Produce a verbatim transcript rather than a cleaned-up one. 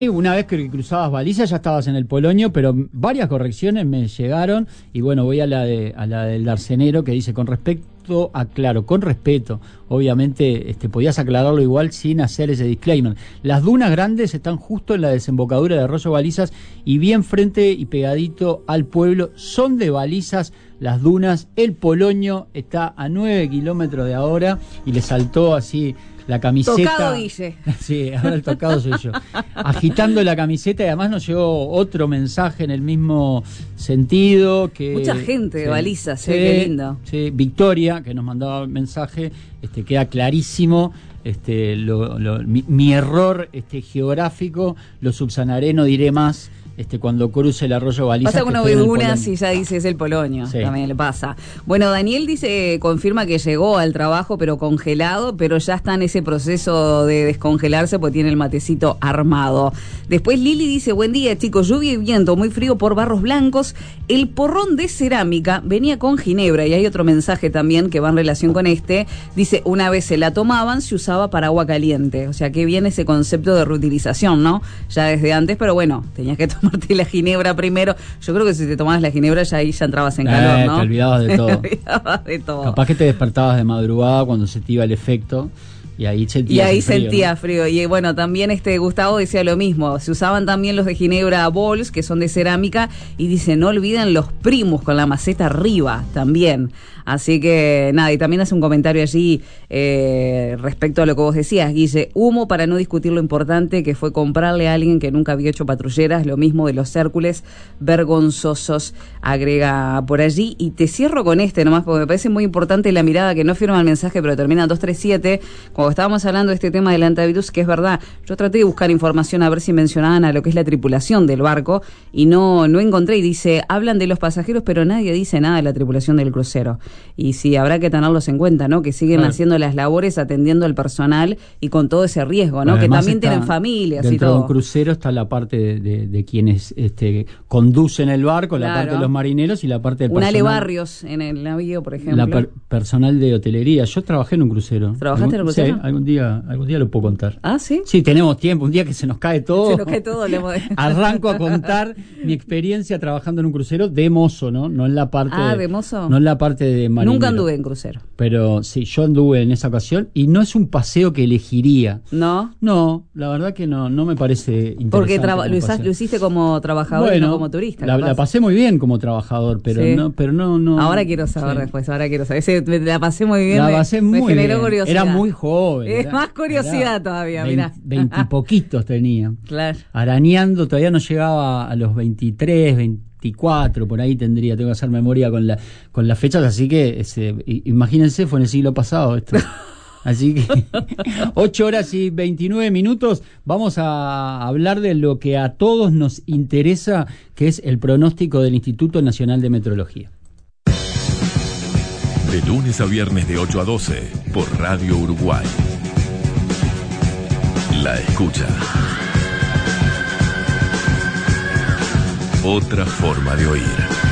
Una vez que cruzabas balizas ya estabas en el Polonio, pero varias correcciones me llegaron y bueno, voy a la de a la del Darcenero que dice: con respecto a, claro, con respeto, obviamente este, podías aclararlo igual sin hacer ese disclaimer. Las dunas grandes están justo en la desembocadura de Arroyo Balizas y bien frente y pegadito al pueblo. Son de Balizas las dunas. El Polonio está a nueve kilómetros de ahora y le saltó así la camiseta. Tocado, Guille. Sí, ahora el tocado soy yo. Agitando la camiseta, y además nos llegó otro mensaje en el mismo sentido. Que mucha gente de sí, Balizas, sí, eh, qué lindo. Sí, Victoria, que nos mandaba el mensaje, este, queda clarísimo. Este, lo, lo, mi, mi error este, geográfico lo subsanaré, no diré más. Este, cuando cruce el arroyo Balizas. Pasa que uno ve dunas y ya dice es el Polonio, sí. También le pasa. Bueno, Daniel dice, confirma que llegó al trabajo pero congelado, pero ya está en ese proceso de descongelarse porque tiene el matecito armado. Después Lili dice, buen día chicos, lluvia y viento, muy frío por Barros Blancos. El porrón de cerámica venía con ginebra, y hay otro mensaje también que va en relación con este. Dice, una vez se la tomaban, se usaba para agua caliente. O sea, que viene ese concepto de reutilización, ¿no? Ya desde antes, pero bueno, tenías que tomar la ginebra primero. Yo creo que si te tomabas la ginebra ya ahí ya entrabas en calor, eh, ¿no? Te olvidabas de todo. Te olvidabas de todo. Capaz que te despertabas de madrugada cuando se te iba el efecto y ahí sentías Y ahí frío, sentía ¿no? frío. Y bueno, también este Gustavo decía lo mismo. Se usaban también los de ginebra bowls, que son de cerámica, y dice, no olviden los primos con la maceta arriba también. Así que nada, y también hace un comentario allí eh, respecto a lo que vos decías, Guille. Humo para no discutir lo importante que fue comprarle a alguien que nunca había hecho patrulleras, lo mismo de los Hércules, vergonzosos, agrega por allí. Y te cierro con este nomás, porque me parece muy importante la mirada que no firma el mensaje, pero termina en dos tres siete. Cuando estábamos hablando de este tema del antivirus, que es verdad, yo traté de buscar información a ver si mencionaban a lo que es la tripulación del barco, y no, no encontré, y dice, hablan de los pasajeros, pero nadie dice nada de la tripulación del crucero. Y sí, habrá que tenerlos en cuenta, ¿no? Que siguen claro. haciendo las labores, atendiendo al personal y con todo ese riesgo, ¿no? Bueno, que también tienen familias y todo. Dentro de un crucero está la parte de, de, de quienes este, conducen el barco, claro. La parte de los marineros y la parte del un personal. Ale Barrios en el navío, por ejemplo. La per personal de hotelería. Yo trabajé en un crucero. ¿Trabajaste en un crucero? Sí, algún día, algún día lo puedo contar. ¿Ah, sí? Sí, tenemos tiempo. Un día que se nos cae todo. Se nos cae todo. Le Arranco a contar mi experiencia trabajando en un crucero de mozo, ¿no? No en la parte ah, de, de mozo. No en la parte de marinero. Nunca anduve en crucero. Pero sí, yo anduve en esa ocasión y no es un paseo que elegiría. ¿No? No, la verdad que no, no me parece interesante. Porque lo, lo hiciste como trabajador bueno, y no como turista. La, la pasé muy bien como trabajador, pero sí. no, pero no, no. Ahora quiero saber sí. después, ahora quiero saber. Ese, la pasé muy bien. La me, pasé muy me generó bien. Curiosidad. Era muy joven. Es era, más curiosidad era todavía, veinte, mirá. Veintipoquitos tenía. Claro. Arañando, todavía no llegaba a los veintitrés, veinticuatro, por ahí tendría, tengo que hacer memoria con la con las fechas, así que ese, imagínense, fue en el siglo pasado esto. Así que ocho horas y veintinueve minutos, vamos a hablar de lo que a todos nos interesa, que es el pronóstico del Instituto Nacional de Meteorología. De lunes a viernes de ocho a doce por Radio Uruguay. La escucha. Otra forma de oír.